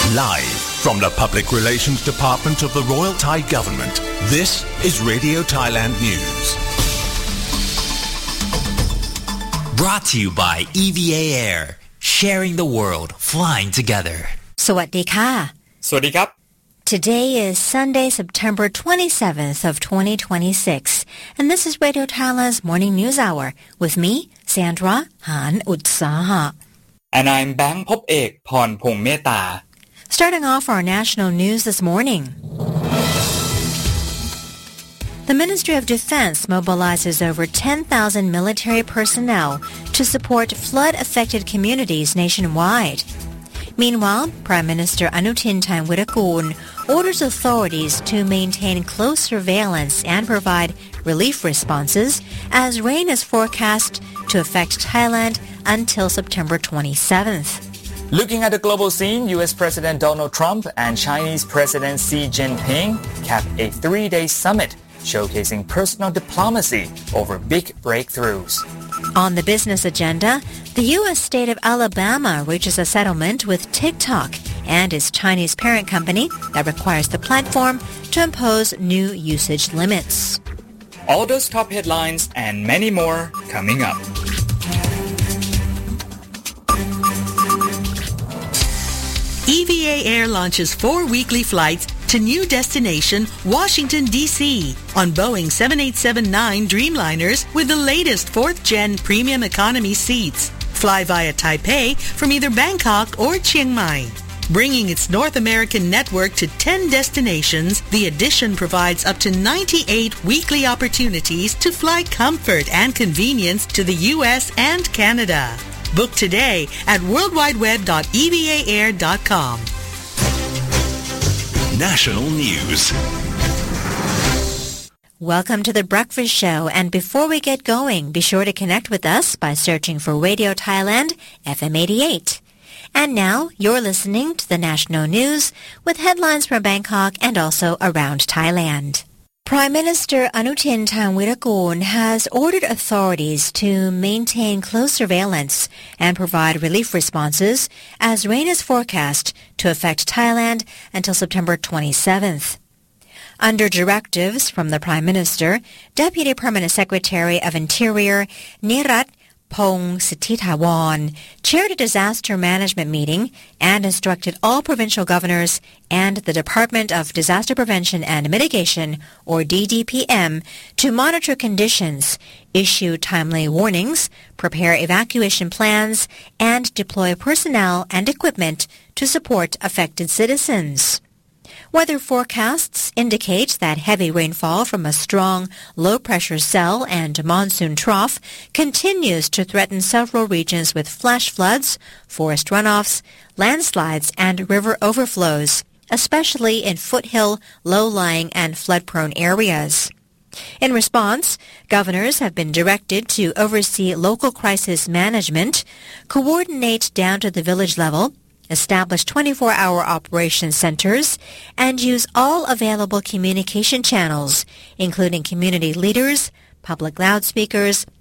Live from the Public Relations Department of the Royal Thai Government, this is Radio Thailand News. Brought to you by EVA Air, sharing the world, flying together. สวัสดีค่ะสวัสดีครับ Today is Sunday, September 27th of 2026, and this is Radio Thailand's Morning News Hour with me, Sandra Han Utsaha. And I'm Bang พบเอกพรพงษ์เมตตา Starting off our national news this morning. The Ministry of Defense mobilizes over 10,000 military personnel to support flood-affected communities nationwide. Meanwhile, Prime Minister Anutin Charnvirakul orders authorities to maintain close surveillance and provide relief responses as rain is forecast to affect Thailand until September 27th. Looking at the global scene, U.S. President Donald Trump and Chinese President Xi Jinping capped a 3-day summit showcasing personal diplomacy over big breakthroughs. On the business agenda, the U.S. state of Alabama reaches a settlement with TikTok and its Chinese parent company that requires the platform to impose new usage limits. All those top headlines and many more coming up. EVA Air launches 4 weekly flights to new destination, Washington, D.C. on Boeing 7879 Dreamliners with the latest 4th-gen premium economy seats. Fly via Taipei from either Bangkok or Chiang Mai. Bringing its North American network to 10 destinations, the addition provides up to 98 weekly opportunities to fly comfort and convenience to the U.S. and Canada. Book today at worldwideweb.evaair.com. National News. Welcome to the Breakfast Show, and before we get going, be sure to connect with us by searching for Radio Thailand FM 88. And now, you're listening to the National News with headlines from Bangkok and also around Thailand. Prime Minister Anutin Charnvirakul has ordered authorities to maintain close surveillance and provide relief responses as rain is forecast to affect Thailand until September 27th. Under directives from the Prime Minister, Deputy Permanent Secretary of Interior Nirat Pongsitthitawan chaired a disaster management meeting and instructed all provincial governors and the Department of Disaster Prevention and Mitigation, or DDPM, to monitor conditions, issue timely warnings, prepare evacuation plans, and deploy personnel and equipment to support affected citizens. Weather forecasts indicate that heavy rainfall from a strong low-pressure cell and monsoon trough continues to threaten several regions with flash floods, forest runoffs, landslides, and river overflows, especially in foothill, low-lying, and flood-prone areas. In response, governors have been directed to oversee local crisis management, coordinate down to the village level, establish 24-hour operation centers, and use all available communication channels, including community leaders, public loudspeakers,